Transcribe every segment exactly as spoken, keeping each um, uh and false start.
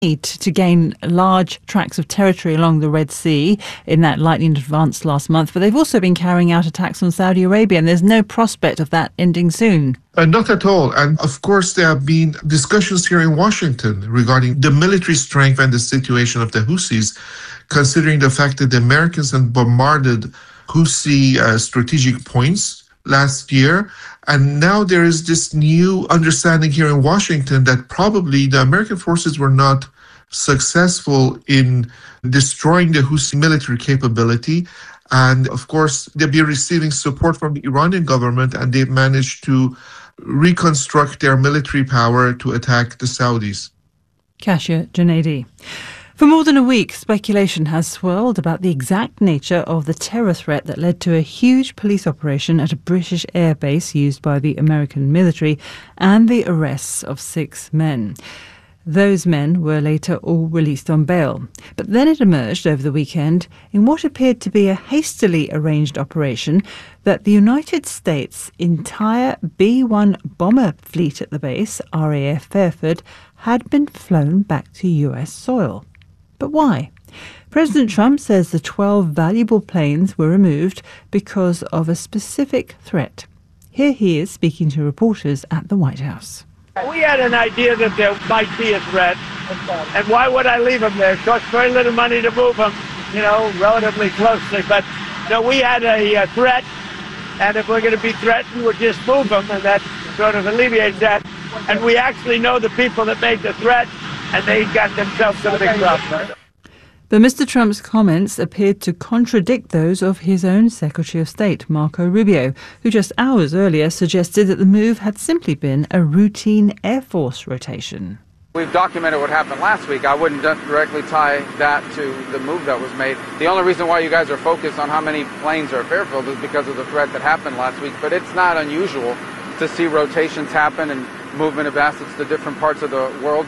to gain large tracts of territory along the Red Sea in that lightning advance last month, but they've also been carrying out attacks on Saudi Arabia, and there's no prospect of that ending soon. Uh, not at all. And of course, there have been discussions here in Washington regarding the military strength and the situation of the Houthis, considering the fact that the Americans had bombarded Houthi uh, strategic points last year. And now there is this new understanding here in Washington that probably the American forces were not successful in destroying the Houthi military capability. And of course, they'll be receiving support from the Iranian government, and they've managed to reconstruct their military power to attack the Saudis. Kasia Janady. For more than a week, speculation has swirled about the exact nature of the terror threat that led to a huge police operation at a British airbase used by the American military and the arrests of six men. Those men were later all released on bail. But then it emerged over the weekend in what appeared to be a hastily arranged operation that the United States' entire B one bomber fleet at the base, R A F Fairford, had been flown back to U S soil. But why? President Trump says the twelve valuable planes were removed because of a specific threat. Here he is speaking to reporters at the White House. We had an idea that there might be a threat, and why would I leave them there? It costs very little money to move them, you know, relatively closely. But no, we had a uh, threat, and if we're going to be threatened, we'll just move them, and that sort of alleviates that. And we actually know the people that made the threat, and they got themselves in a big problem. But Mister Trump's comments appeared to contradict those of his own Secretary of State, Marco Rubio, who just hours earlier suggested that the move had simply been a routine Air Force rotation. We've documented what happened last week. I wouldn't directly tie that to the move that was made. The only reason why you guys are focused on how many planes are at Fairfield is because of the threat that happened last week. But it's not unusual to see rotations happen and movement of assets to different parts of the world.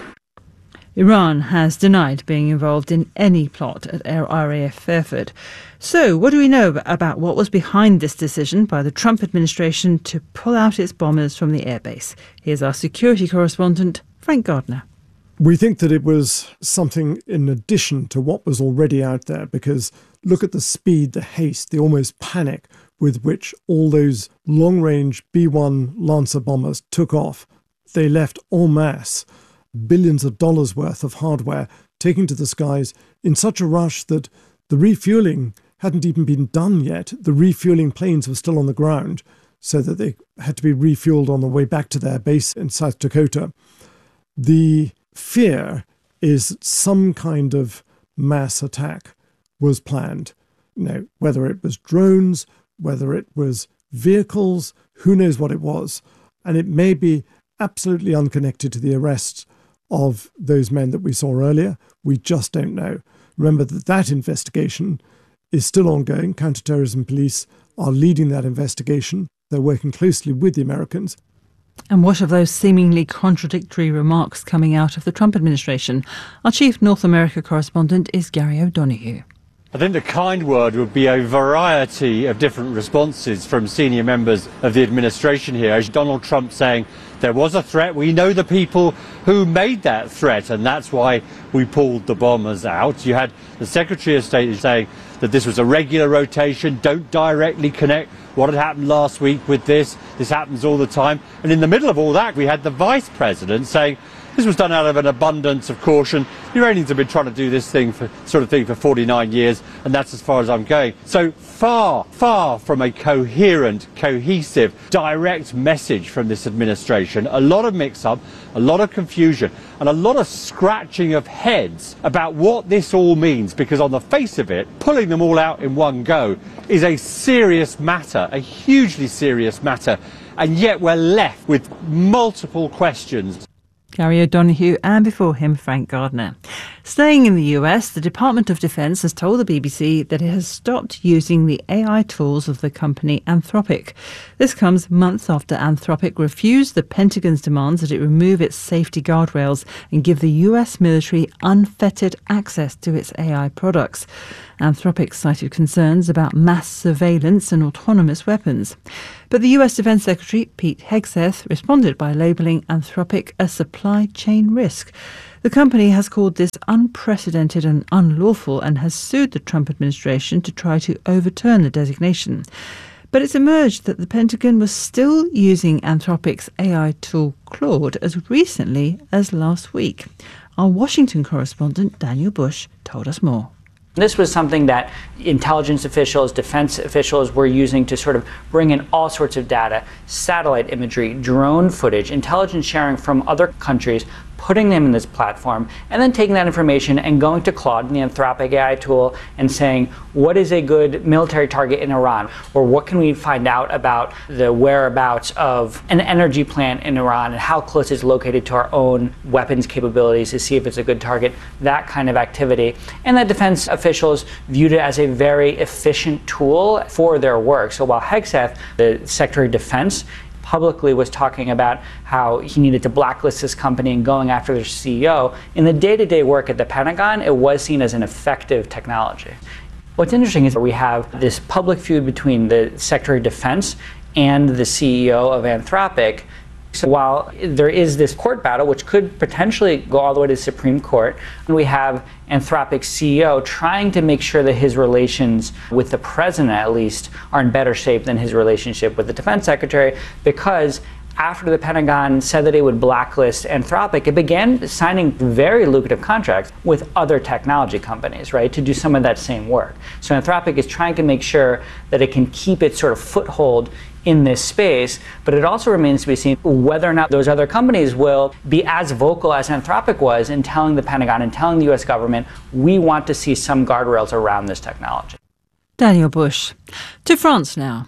Iran has denied being involved in any plot at R A F Fairford. So, what do we know about what was behind this decision by the Trump administration to pull out its bombers from the airbase? Here's our security correspondent, Frank Gardner. We think that it was something in addition to what was already out there, because look at the speed, the haste, the almost panic with which all those long-range B one Lancer bombers took off. They left en masse billions of dollars worth of hardware taking to the skies in such a rush that the refueling hadn't even been done yet. The refueling planes were still on the ground, so that they had to be refueled on the way back to their base in South Dakota. The fear is that some kind of mass attack was planned. You know, whether it was drones, whether it was vehicles, who knows what it was. And it may be absolutely unconnected to the arrests of those men that we saw earlier. We just don't know. Remember that that investigation is still ongoing. Counterterrorism police are leading that investigation. They're working closely with the Americans. And what of those seemingly contradictory remarks coming out of the Trump administration? Our chief North America correspondent is Gary O'Donoghue. I think the kind word would be a variety of different responses from senior members of the administration here. As Donald Trump saying there was a threat, we know the people who made that threat, and that's why we pulled the bombers out. You had the Secretary of State saying that this was a regular rotation, don't directly connect what had happened last week with this, this happens all the time. And in the middle of all that, we had the Vice President saying this was done out of an abundance of caution. The Iranians have been trying to do this thing for sort of thing for forty-nine years, and that's as far as I'm going. So far, far from a coherent, cohesive, direct message from this administration. A lot of mix-up, a lot of confusion, and a lot of scratching of heads about what this all means, because on the face of it, pulling them all out in one go is a serious matter, a hugely serious matter, and yet we're left with multiple questions. Gary O'Donoghue, and before him, Frank Gardner. Staying in the U S, the Department of Defense has told the B B C that it has stopped using the A I tools of the company Anthropic. This comes months after Anthropic refused the Pentagon's demands that it remove its safety guardrails and give the U S military unfettered access to its A I products. Anthropic cited concerns about mass surveillance and autonomous weapons. But the U S Defense Secretary, Pete Hegseth, responded by labeling Anthropic a supply chain risk. The company has called this unprecedented and unlawful and has sued the Trump administration to try to overturn the designation. But it's emerged that the Pentagon was still using Anthropic's A I tool Claude as recently as last week. Our Washington correspondent Daniel Bush told us more. This was something that intelligence officials, defense officials were using to sort of bring in all sorts of data, satellite imagery, drone footage, intelligence sharing from other countries, putting them in this platform, and then taking that information and going to Claude, the Anthropic A I tool, and saying, what is a good military target in Iran? Or what can we find out about the whereabouts of an energy plant in Iran and how close it's located to our own weapons capabilities to see if it's a good target, that kind of activity. And that defense officials viewed it as a very efficient tool for their work. So while Hegseth, the Secretary of Defense, publicly was talking about how he needed to blacklist this company and going after their C E O, in the day-to-day work at the Pentagon, it was seen as an effective technology. What's interesting is that we have this public feud between the Secretary of Defense and the C E O of Anthropic. So while there is this court battle, which could potentially go all the way to the Supreme Court, we have Anthropic's C E O trying to make sure that his relations with the president, at least, are in better shape than his relationship with the defense secretary, because after the Pentagon said that it would blacklist Anthropic, it began signing very lucrative contracts with other technology companies, right, to do some of that same work. So Anthropic is trying to make sure that it can keep its sort of foothold in this space, but it also remains to be seen whether or not those other companies will be as vocal as Anthropic was in telling the Pentagon and telling the U S government, we want to see some guardrails around this technology. Daniel Bush. To France now.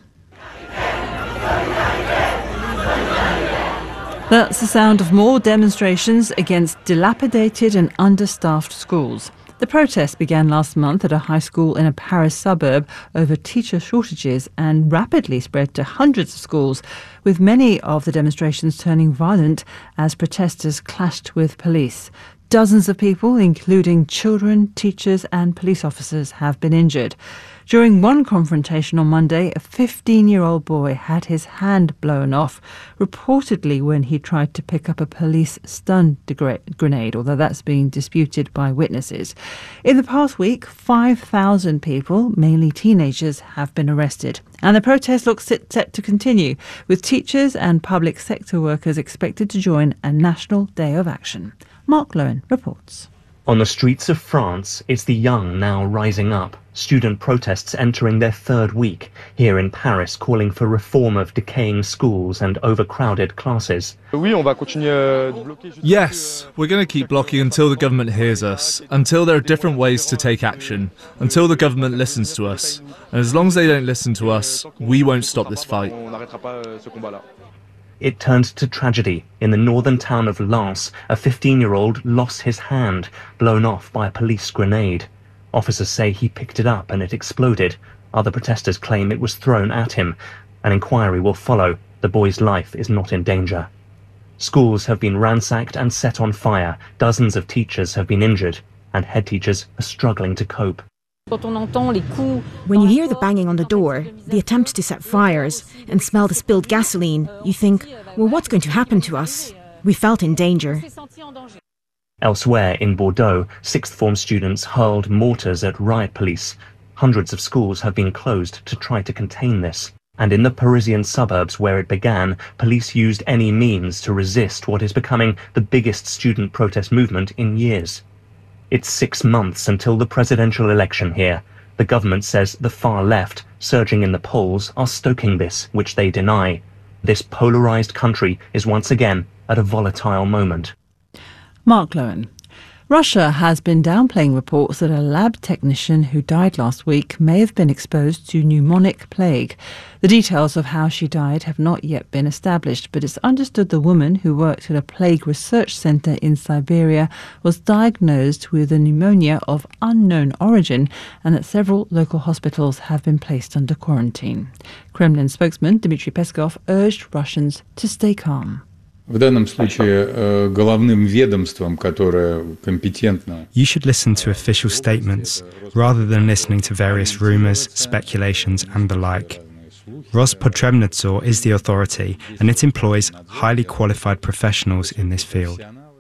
That's the sound of more demonstrations against dilapidated and understaffed schools. The protest began last month at a high school in a Paris suburb over teacher shortages and rapidly spread to hundreds of schools, with many of the demonstrations turning violent as protesters clashed with police. Dozens of people, including children, teachers and police officers, have been injured. During one confrontation on Monday, a fifteen-year-old boy had his hand blown off, reportedly when he tried to pick up a police stun grenade, although that's being disputed by witnesses. In the past week, five thousand people, mainly teenagers, have been arrested. And the protest looks set to continue, with teachers and public sector workers expected to join a national day of action. Mark Lowen reports. On the streets of France, it's the young now rising up. Student protests entering their third week, here in Paris calling for reform of decaying schools and overcrowded classes. Yes, we're going to keep blocking until the government hears us, until there are different ways to take action, until the government listens to us. And as long as they don't listen to us, we won't stop this fight. It turned to tragedy. In the northern town of Lens, a fifteen-year-old lost his hand, blown off by a police grenade. Officers say he picked it up and it exploded. Other protesters claim it was thrown at him. An inquiry will follow. The boy's life is not in danger. Schools have been ransacked and set on fire. Dozens of teachers have been injured, and head teachers are struggling to cope. When you hear the banging on the door, the attempt to set fires, and smell the spilled gasoline, you think, well, what's going to happen to us? We felt in danger. Elsewhere in Bordeaux, sixth form students hurled mortars at riot police. Hundreds of schools have been closed to try to contain this. And in the Parisian suburbs where it began, police used any means to resist what is becoming the biggest student protest movement in years. It's six months until the presidential election here. The government says the far left, surging in the polls, are stoking this, which they deny. This polarized country is once again at a volatile moment. Mark Lowen. Russia has been downplaying reports that a lab technician who died last week may have been exposed to pneumonic plague. The details of how she died have not yet been established, but it's understood the woman, who worked at a plague research centre in Siberia, was diagnosed with a pneumonia of unknown origin and that several local hospitals have been placed under quarantine. Kremlin spokesman Dmitry Peskov urged Russians to stay calm. В данном случае головным ведомством, которое компетентно. You should listen to official statements rather than listening to various rumours, speculations and the like. Rospotrebnadzor is the authority, and it employs highly qualified professionals in this field.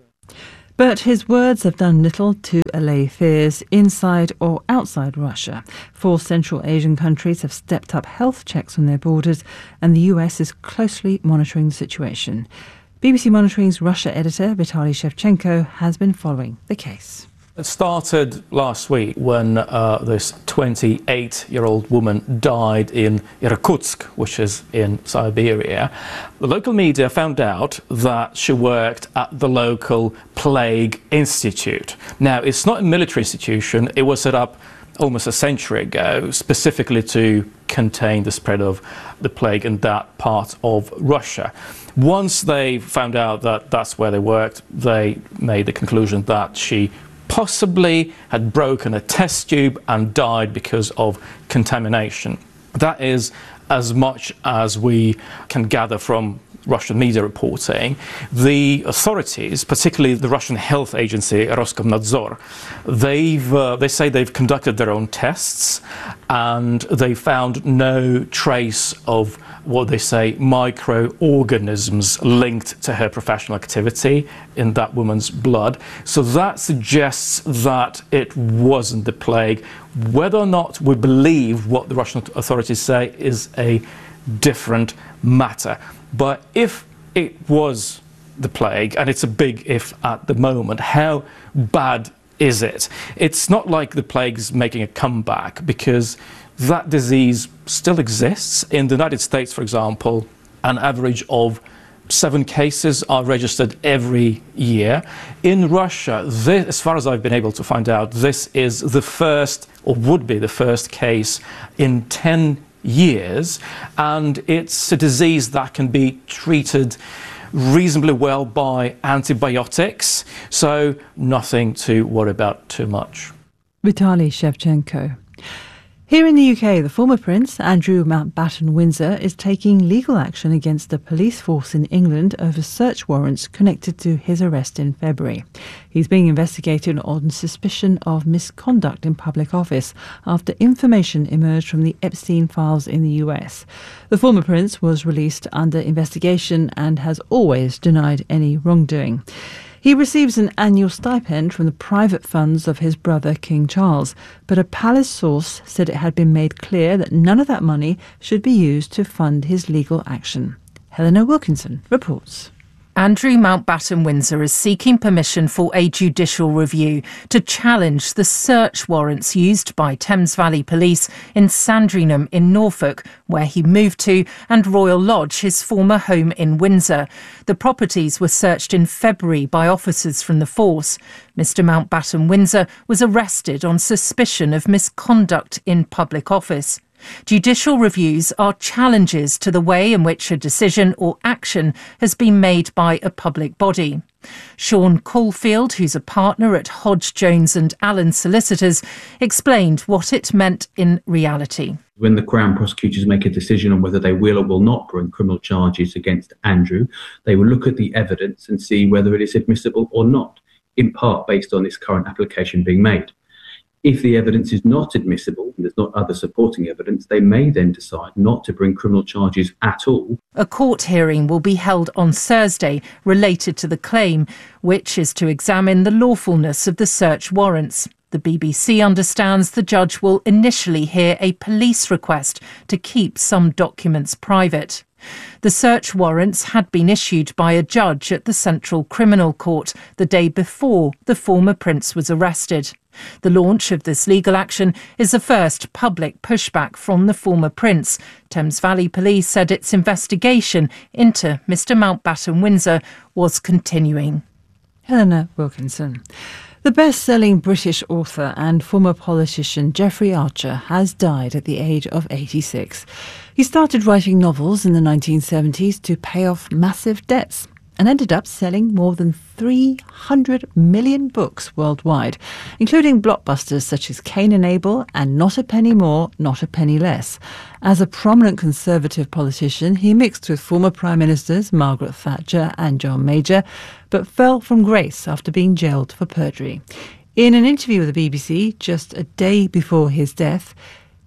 But his words have done little to allay fears inside or outside Russia. Four Central Asian countries have stepped up health checks on their borders, and the U S is closely monitoring the situation. B B C Monitoring's Russia editor Vitaly Shevchenko has been following the case. It started last week when uh, this twenty-eight-year-old woman died in Irkutsk, which is in Siberia. The local media found out that she worked at the local plague institute. Now, it's not a military institution. It was set up almost a century ago, specifically to contain the spread of the plague in that part of Russia. Once they found out that that's where they worked, they made the conclusion that she possibly had broken a test tube and died because of contamination. That is as much as we can gather from Russian media reporting. The authorities, particularly the Russian health agency Roskomnadzor, they've uh, they say they've conducted their own tests and they found no trace of what they say microorganisms linked to her professional activity in that woman's blood. So that suggests that it wasn't the plague. Whether or not we believe what the Russian authorities say is a different matter. But if it was the plague, and it's a big if at the moment, how bad is it? It's not like the plague's making a comeback, because that disease still exists. In the United States, for example, an average of seven cases are registered every year. In Russia, this, as far as I've been able to find out, this is the first, or would be the first case in ten years, and it's a disease that can be treated reasonably well by antibiotics, so nothing to worry about too much. Vitaly Shevchenko. Here in the U K, the former Prince, Andrew Mountbatten-Windsor, is taking legal action against the police force in England over search warrants connected to his arrest in February. He's being investigated on suspicion of misconduct in public office after information emerged from the Epstein files in the U S. The former Prince was released under investigation and has always denied any wrongdoing. He receives an annual stipend from the private funds of his brother King Charles, but a palace source said it had been made clear that none of that money should be used to fund his legal action. Helena Wilkinson reports. Andrew Mountbatten-Windsor is seeking permission for a judicial review to challenge the search warrants used by Thames Valley Police in Sandringham in Norfolk, where he moved to, and Royal Lodge, his former home in Windsor. The properties were searched in February by officers from the force. Mister Mountbatten-Windsor was arrested on suspicion of misconduct in public office. Judicial reviews are challenges to the way in which a decision or action has been made by a public body. Sean Caulfield, who's a partner at Hodge, Jones and Allen Solicitors, explained what it meant in reality. When the Crown prosecutors make a decision on whether they will or will not bring criminal charges against Andrew, they will look at the evidence and see whether it is admissible or not, in part based on this current application being made. If the evidence is not admissible, and there's not other supporting evidence, they may then decide not to bring criminal charges at all. A court hearing will be held on Thursday related to the claim, which is to examine the lawfulness of the search warrants. The B B C understands the judge will initially hear a police request to keep some documents private. The search warrants had been issued by a judge at the Central Criminal Court the day before the former Prince was arrested. The launch of this legal action is the first public pushback from the former Prince. Thames Valley Police said its investigation into Mister Mountbatten-Windsor was continuing. Helena Wilkinson. The best-selling British author and former politician Jeffrey Archer has died at the age of eighty-six. He started writing novels in the nineteen seventies to pay off massive debts and ended up selling more than three hundred million books worldwide, including blockbusters such as Cain and Abel and Not a Penny More, Not a Penny Less. As a prominent Conservative politician, he mixed with former Prime Ministers Margaret Thatcher and John Major, but fell from grace after being jailed for perjury. In an interview with the B B C just a day before his death,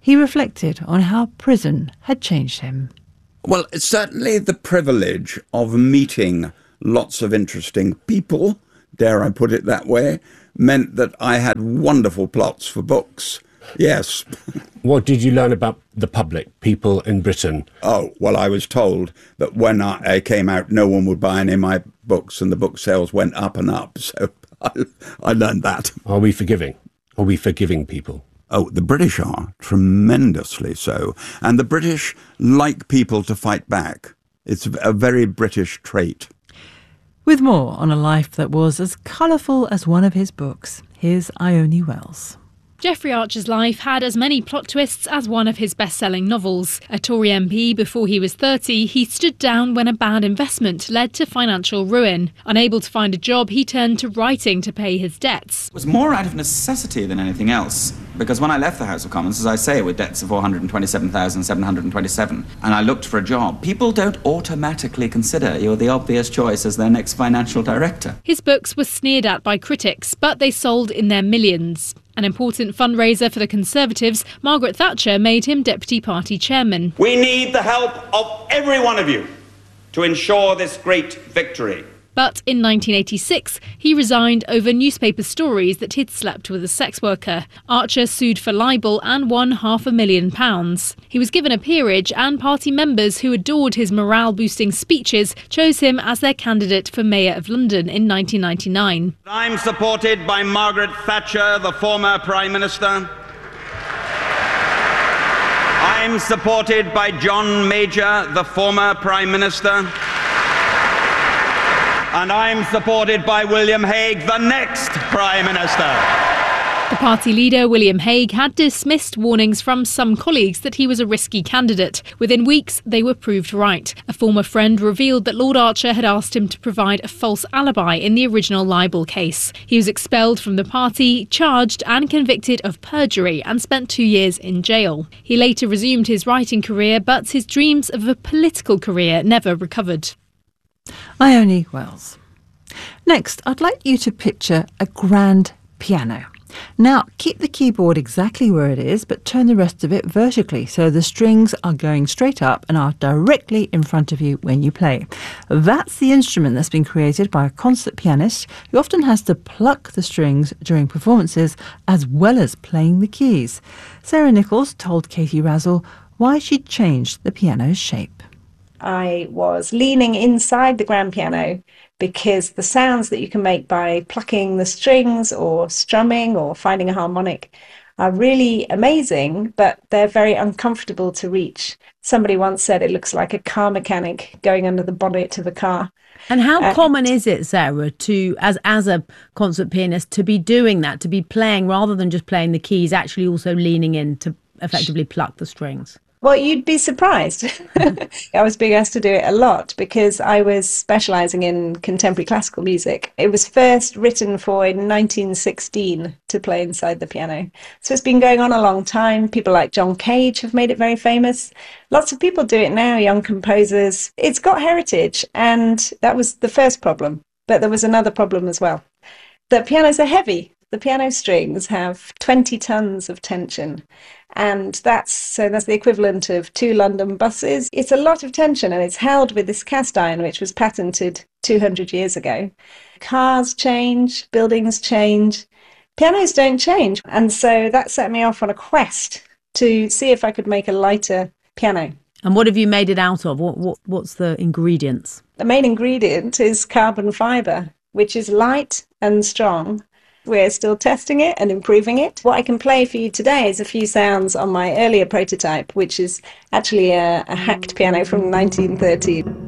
He reflected on how prison had changed him. Well, certainly the privilege of meeting lots of interesting people, dare I put it that way, meant that I had wonderful plots for books. Yes. What did you learn about the public, people in Britain? Oh, well, I was told that when I came out, no one would buy any of my books, and the book sales went up and up. So I, I learned that. Are we forgiving? Are we forgiving people? Oh, the British are, tremendously so. And the British like people to fight back. It's a very British trait. With more on a life that was as colourful as one of his books, here's Ione Wells. Jeffrey Archer's life had as many plot twists as one of his best-selling novels. A Tory M P before he was thirty, he stood down when a bad investment led to financial ruin. Unable to find a job, he turned to writing to pay his debts. It was more out of necessity than anything else, because when I left the House of Commons, as I say, with debts of four hundred twenty-seven thousand seven hundred twenty-seven, and I looked for a job, people don't automatically consider you're the obvious choice as their next financial director. His books were sneered at by critics, but they sold in their millions. An important fundraiser for the Conservatives, Margaret Thatcher made him deputy party chairman. We need the help of every one of you to ensure this great victory. But in nineteen eighty-six, he resigned over newspaper stories that he'd slept with a sex worker. Archer sued for libel and won half a million pounds. He was given a peerage, and party members who adored his morale-boosting speeches chose him as their candidate for Mayor of London in nineteen ninety-nine. I'm supported by Margaret Thatcher, the former Prime Minister. I'm supported by John Major, the former Prime Minister. And I'm supported by William Hague, the next Prime Minister. The party leader, William Hague, had dismissed warnings from some colleagues that he was a risky candidate. Within weeks, they were proved right. A former friend revealed that Lord Archer had asked him to provide a false alibi in the original libel case. He was expelled from the party, charged and convicted of perjury, and spent two years in jail. He later resumed his writing career, but his dreams of a political career never recovered. Ione Wells. Next, I'd like you to picture a grand piano. Now, keep the keyboard exactly where it is, but turn the rest of it vertically so the strings are going straight up and are directly in front of you when you play. That's the instrument that's been created by a concert pianist who often has to pluck the strings during performances as well as playing the keys. Sarah Nichols told Katie Razzle why she'd changed the piano's shape. I was leaning inside the grand piano because the sounds that you can make by plucking the strings or strumming or finding a harmonic are really amazing, but they're very uncomfortable to reach. Somebody once said it looks like a car mechanic going under the bonnet of a car. And how uh, common is it, Sarah, to as as a concert pianist to be doing that, to be playing rather than just playing the keys, actually also leaning in to effectively pluck the strings? Well, you'd be surprised. I was being asked to do it a lot because I was specialising in contemporary classical music. It was first written for in nineteen sixteen to play inside the piano. So it's been going on a long time. People like John Cage have made it very famous. Lots of people do it now, young composers. It's got heritage, and that was the first problem. But there was another problem as well. The pianos are heavy. The piano strings have twenty tons of tension. And that's so that's the equivalent of two London buses. It's a lot of tension, and it's held with this cast iron, which was patented two hundred years ago. Cars change, buildings change, pianos don't change. And so that set me off on a quest to see if I could make a lighter piano. And what have you made it out of? What, what What's the ingredients? The main ingredient is carbon fibre, which is light and strong. We're still testing it and improving it. What I can play for you today is a few sounds on my earlier prototype, which is actually a, a hacked piano from nineteen thirty.